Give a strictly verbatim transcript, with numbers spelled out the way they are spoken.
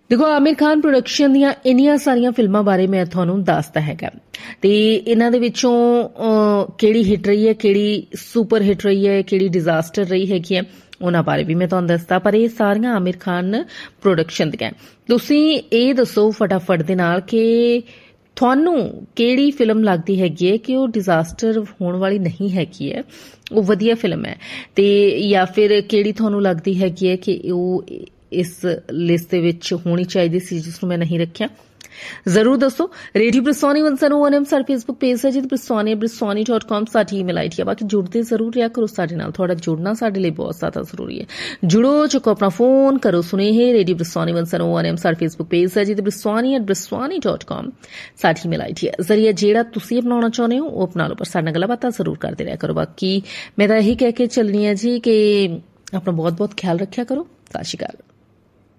देखो आमिर खान प्रोडक्शन ਦੀਆਂ ਇੰਨੀਆਂ ਸਾਰੀਆਂ ਫਿਲਮਾਂ ਬਾਰੇ ਮੈਂ ਤੁਹਾਨੂੰ ਦੱਸਦਾ ਹੈਗਾ ਤੇ ਇਹਨਾਂ ਦੇ ਵਿੱਚੋਂ ਕਿਹੜੀ ਹਿੱਟ ਰਹੀ ਹੈ, ਕਿਹੜੀ ਸੁਪਰ ਹਿੱਟ ਰਹੀ ਹੈ, ਕਿਹੜੀ ਡਿਜ਼ਾਸਟਰ ਰਹੀ ਹੈਗੀ ਹੈ, ਉਹਨਾਂ ਬਾਰੇ ਵੀ ਮੈਂ ਤੁਹਾਨੂੰ ਦੱਸਦਾ। ਪਰ ਇਹ ਸਾਰੀਆਂ ਆमिर ਖਾਨ ਪ੍ਰੋਡਕਸ਼ਨ ਦੀਆਂ। ਤੁਸੀਂ ਇਹ ਦੱਸੋ ਫਟਾਫਟ ਦੇ ਨਾਲ ਕਿ ਤੁਹਾਨੂੰ ਕਿਹੜੀ ਫਿਲਮ ਲੱਗਦੀ ਹੈਗੀ ਹੈ ਕਿ ਉਹ ਡਿਜ਼ਾਸਟਰ ਹੋਣ ਵਾਲੀ ਨਹੀਂ ਹੈਗੀ ਹੈ, ਉਹ ਵਧੀਆ ਫਿਲਮ ਹੈ, ਤੇ ਜਾਂ ਫਿਰ ਕਿਹੜੀ ਤੁਹਾਨੂੰ ਲੱਗਦੀ ਹੈਗੀ ਹੈ ਕਿ ਉਹ ਇਸ ਲਿਸਟ ਦੇ ਵਿੱਚ ਹੋਣੀ ਚਾਹੀਦੀ ਸੀ ਜਿਸ ਨੂੰ ਮੈਂ ਨਹੀਂ ਰੱਖਿਆ। ਜ਼ਰੂਰ ਦੱਸੋ। ਰੇਡੀਓ ਬ੍ਰਿਸੋਨੀ ਇੱਕ ਸੌ ਇੱਕ ਸਾਡਾ ਫੇਸਬੁੱਕ ਪੇਜ ਹੈ ਜੀ, ਬ੍ਰਿਸੋਨੀ ਬ੍ਰਿਸੋਨੀ ਡਾਟ ਕਾਮ ਸਾਡੀ ਈਮੇਲ ਆਈ ਡੀ ਹੈ। ਬਾਕੀ ਜੁੜਦੇ ਜ਼ਰੂਰ ਰਿਹਾ ਕਰੋ ਸਾਡੇ ਨਾਲ, ਤੁਹਾਡਾ ਜੁੜਨਾ ਸਾਡੇ ਲਈ ਬਹੁਤ ਜ਼ਿਆਦਾ ਜ਼ਰੂਰੀ ਹੈ। ਜੁੜੋ, ਚੁੱਕੋ ਆਪਣਾ ਫੋਨ, ਕਰੋ ਸੁਨੇਹੇ। ਰੇਡੀਓ ਬ੍ਰਿਸੋਨੀ ਇੱਕ ਸੌ ਇੱਕ ਸਾਡਾ ਫੇਸਬੁੱਕ ਪੇਜ ਹੈ ਜੀ, ਬ੍ਰਿਸੋਨੀ ਐਟ ਬ੍ਰਿਸੋਨੀ ਡਾਟ ਕਾਮ ਸਾਡੀ ਈਮੇਲ ਆਈ ਡੀ ਹੈ। ਜ਼ਰੀਆ ਜਿਹੜਾ ਤੁਸੀਂ ਅਪਣਾਉਣਾ ਚਾਹੁੰਦੇ ਹੋ ਉਹ ਅਪਣਾ ਲਓ, ਪਰ ਸਾਡੇ ਨਾਲ ਗੱਲਾਂ ਬਾਤਾਂ ਜ਼ਰੂਰ ਕਰਦੇ ਰਿਹਾ ਕਰੋ। ਬਾਕੀ ਮੈਂ ਤਾਂ ਇਹੀ ਕਹਿ ਕੇ ਚੱਲਣੀ ਹੈ ਜੀ ਕਿ ਆਪਣਾ ਬਹੁਤ ਬਹੁਤ ਖਿਆਲ ਰੱਖਿਆ ਕਰੋ। ਸਤਿ ਸ਼੍ਰੀ ਅਕਾਲ।